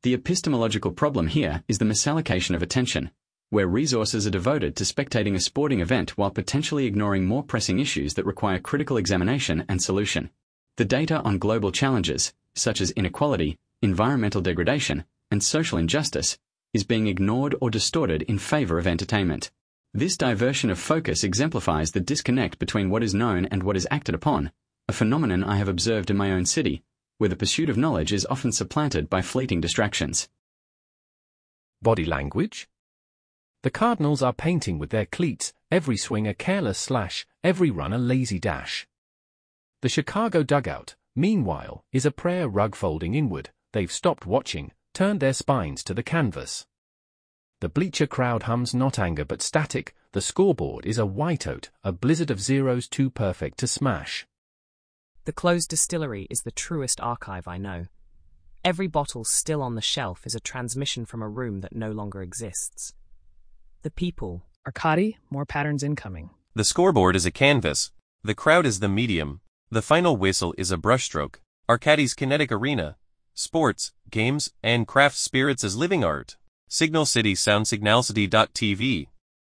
The epistemological problem here is the misallocation of attention, where resources are devoted to spectating a sporting event while potentially ignoring more pressing issues that require critical examination and solution. The data on global challenges, such as inequality, environmental degradation, and social injustice, is being ignored or distorted in favor of entertainment. This diversion of focus exemplifies the disconnect between what is known and what is acted upon, a phenomenon I have observed in my own city, where the pursuit of knowledge is often supplanted by fleeting distractions. Body language? The Cardinals are painting with their cleats, every swing a careless slash, every run a lazy dash. The Chicago dugout, meanwhile, is a prayer rug folding inward. They've stopped watching, turned their spines to the canvas. The bleacher crowd hums not anger but static. The scoreboard is a whiteout, a blizzard of zeros too perfect to smash. The closed distillery is the truest archive I know. Every bottle still on the shelf is a transmission from a room that no longer exists. The people. Arcadi, more patterns incoming. The scoreboard is a canvas. The crowd is the medium. The final whistle is a brushstroke. Arcadi's kinetic arena. Sports, games, and craft spirits as living art. Signal City Sound Signalcity.tv.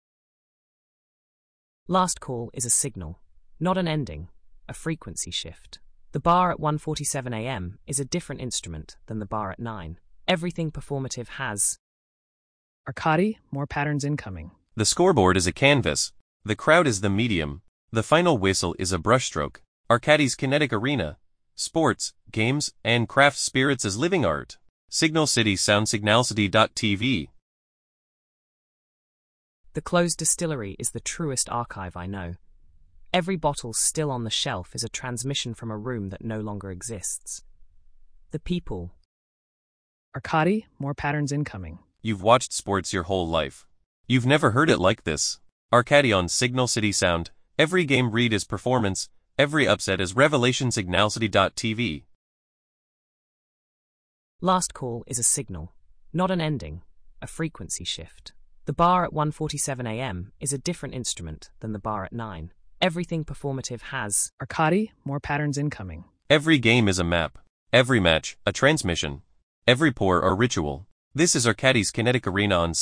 Last call is a signal, not an ending, a frequency shift. The bar at 1:47 a.m. is a different instrument than the bar at 9. Everything performative has. Arcadi, more patterns incoming. The scoreboard is a canvas. The crowd is the medium. The final whistle is a brushstroke. Arcadi's kinetic arena. Sports, games, and craft spirits as living art. Signal City Sound Signalcity.tv. The closed distillery is the truest archive I know. Every bottle still on the shelf is a transmission from a room that no longer exists. The people. Arcadi, more patterns incoming. You've watched sports your whole life. You've never heard it like this. Arcadi on Signal City Sound. Every game read is performance. Every upset is revelation. Signalcity.tv. Last call is a signal, not an ending, a frequency shift. The bar at 1:47 a.m. is a different instrument than the bar at 9. Everything performative has. Arcadi, more patterns incoming. Every game is a map. Every match, a transmission. Every pour or ritual. This is Arcadi's kinetic arena on